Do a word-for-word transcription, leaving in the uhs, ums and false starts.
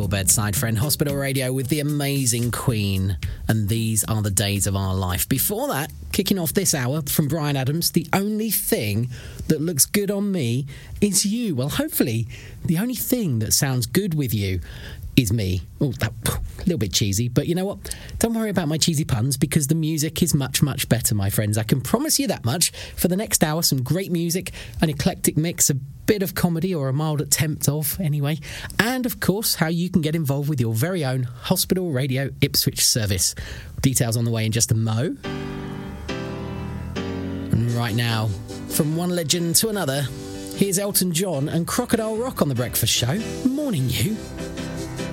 your bedside friend, Hospital Radio, with the amazing Queen, and These Are the Days of Our Life. Before that, kicking off this hour from Bryan Adams, The Only Thing That Looks Good on Me Is You. Well, hopefully, the only thing that sounds good with you is me. Oh, that a little bit cheesy, but you know what? Don't worry about my cheesy puns, because the music is much, much better, my friends. I can promise you that much. For the next hour, some great music, an eclectic mix, a bit of comedy, or a mild attempt of, anyway. And, of course, how you can get involved with your very own Hospital Radio Ipswich service. Details on the way in just a mo. And right now, from one legend to another, here's Elton John and Crocodile Rock on The Breakfast Show. Morning, you.